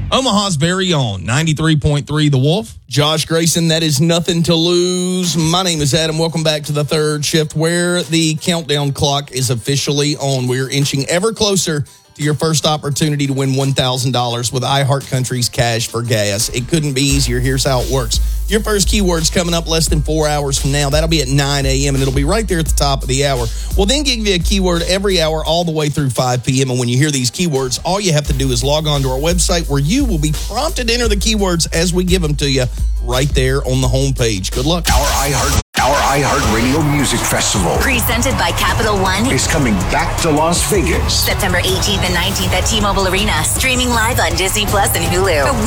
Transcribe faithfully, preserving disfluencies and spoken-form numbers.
Omaha's very own ninety-three point three The Wolf. Josh Grayson, that is nothing to lose. My name is Adam. Welcome back to the third shift where the countdown clock is officially on. We're inching ever closer to your first opportunity to win one thousand dollars with iHeartCountry's Cash for Gas. It couldn't be easier. Here's how it works. Your first keyword's coming up less than four hours from now. That'll be at nine a.m., and it'll be right there at the top of the hour. We'll then give you a keyword every hour all the way through five p.m., and when you hear these keywords, all you have to do is log on to our website where you will be prompted to enter the keywords as we give them to you right there on the homepage. Good luck. Our iHeart, our iHeart Radio Music Festival, presented by Capital One, is coming back to Las Vegas. September eighteenth and nineteenth at T-Mobile Arena. Streaming live on Disney Plus and Hulu.